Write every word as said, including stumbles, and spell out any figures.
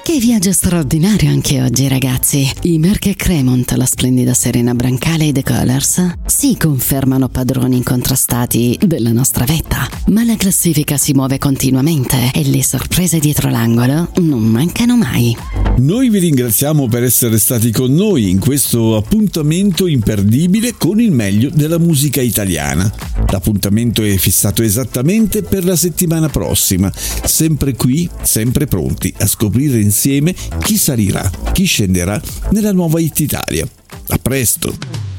Che viaggio straordinario anche oggi, ragazzi. I Merck e Cremont, la splendida Serena Brancale e The Colors si confermano padroni incontrastati della nostra vetta, ma la classifica si muove continuamente e le sorprese dietro l'angolo non mancano mai. Noi vi ringraziamo per essere stati con noi in questo appuntamento imperdibile con il meglio della musica italiana. L'appuntamento è fissato esattamente per la settimana prossima, sempre qui, sempre pronti a scoprire insieme chi salirà, chi scenderà nella nuova Hit Italia. A presto!